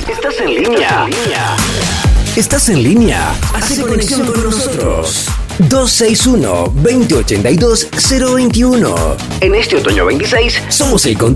Estás en línea. Estás en línea. Hace conexión con nosotros. 261-2082-021. En este otoño 26 somos el contacto